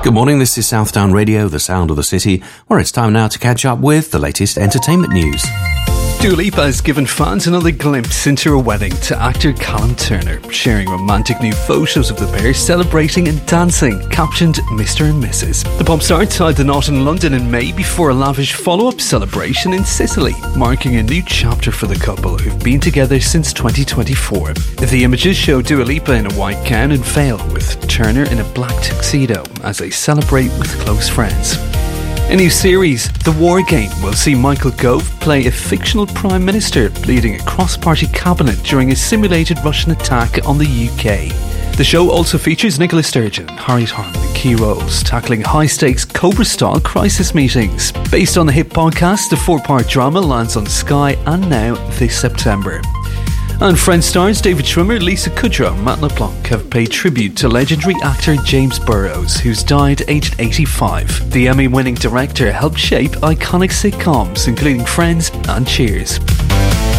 Good morning, this is Southdown Radio, the sound of the city, where it's time now to catch up with the latest entertainment news. Dua Lipa has given fans another glimpse into her wedding to actor Callum Turner, sharing romantic new photos of the pair celebrating and dancing, captioned Mr. and Mrs. The pop star tied the knot in London in May before a lavish follow-up celebration in Sicily, marking a new chapter for the couple who've been together since 2024. The images show Dua Lipa in a white gown and veil, with Turner in a black tuxedo as they celebrate with close friends. A new series, The War Game, will see Michael Gove play a fictional Prime Minister leading a cross-party cabinet during a simulated Russian attack on the UK. The show also features Nicola Sturgeon and Harriet Harman in key roles, tackling high-stakes Cobra-style crisis meetings. Based on the hit podcast, the 4-part drama lands on Sky and Now this September. And Friends stars David Schwimmer, Lisa Kudrow and Matt LeBlanc have paid tribute to legendary actor James Burrows, who's died aged 85. The Emmy-winning director helped shape iconic sitcoms, including Friends and Cheers.